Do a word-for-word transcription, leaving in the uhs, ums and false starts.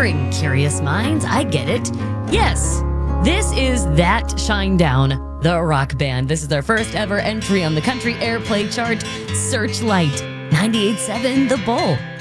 daring, curious minds. I get it. Yes, this is That Shinedown, the rock band. This is their first ever entry on the country airplay chart, Searchlight, ninety-eight point seven The Bull.